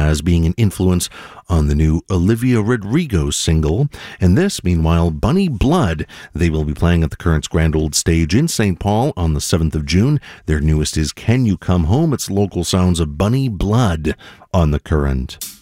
as being an influence on the new Olivia Rodrigo single. And this, meanwhile, Bunny Blood. They will be playing at the Current's Grand Old Stage in St. Paul on the 7th of June. Their newest is Can You Come Home? It's local sounds of Bunny Blood on the Current.